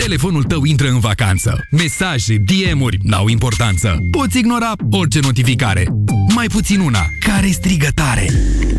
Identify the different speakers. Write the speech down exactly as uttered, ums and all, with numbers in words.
Speaker 1: telefonul tău intră în vacanță. Mesaje, D M-uri n-au importanță. Poți ignora orice notificare. Mai puțin una care strigă tare.